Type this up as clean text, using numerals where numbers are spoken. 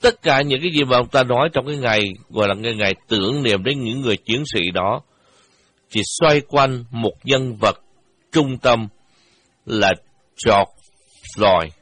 tất cả những cái gì mà ông ta nói trong cái ngày gọi là cái ngày tưởng niệm đến những người chiến sĩ đó chỉ xoay quanh một nhân vật trung tâm là George Floyd.